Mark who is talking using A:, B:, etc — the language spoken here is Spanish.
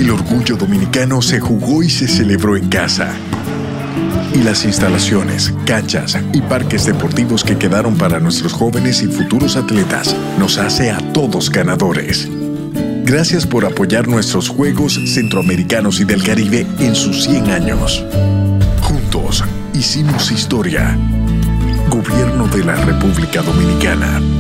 A: El orgullo dominicano se jugó y se celebró en casa. Y las instalaciones, canchas y parques deportivos que quedaron para nuestros jóvenes y futuros atletas nos hace a todos ganadores. Gracias por apoyar nuestros Juegos Centroamericanos y del Caribe en sus 100 años. Juntos hicimos historia. Gobierno de la República Dominicana.